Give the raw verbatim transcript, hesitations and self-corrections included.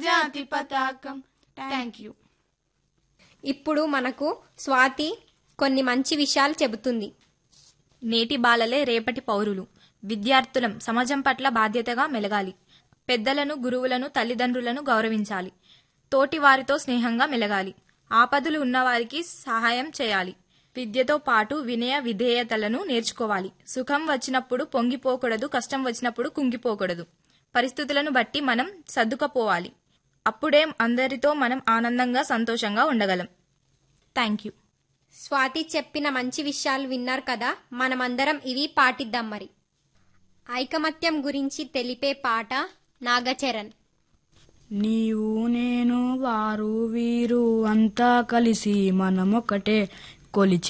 జాతి పతాకం. Thank you. ఇప్పుడు మనకు స్వాతి కొన్ని మంచి విషయాలు చెబుతుంది. నేటి బాలలే రేపటి పౌరులు. విద్యార్థులం సమాజం పట్ల బాధ్యతగా మెలగాలి. పెద్దలను, గురువులను, తల్లిదండ్రులను గౌరవించాలి. తోటి వారితో స్నేహంగా మెలగాలి. ఆపదలు ఉన్నవారికి సహాయం చేయాలి. విద్యతో పాటు వినయ విధేయతలను నేర్చుకోవాలి. సుఖం వచ్చినప్పుడు పొంగిపోకూడదు, కష్టం వచ్చినప్పుడు కుంగిపోకూడదు. పరిస్థితులను బట్టి మనం సర్దుకుపోవాలి. అప్పుడే అందరితో మనం ఆనందంగా సంతోషంగా ఉండగలం. Thank you. స్వాతి చెప్పిన మంచి విషయాలు విన్నారు కదా, మనమందరం ఇవి పాటిద్దాం. మరి ఐకమత్యం గురించి తెలిపే పాట నాగచరణ్. నీవు నేను వారు వీరు అంతా కలిసి మనమొకటే కొలిచి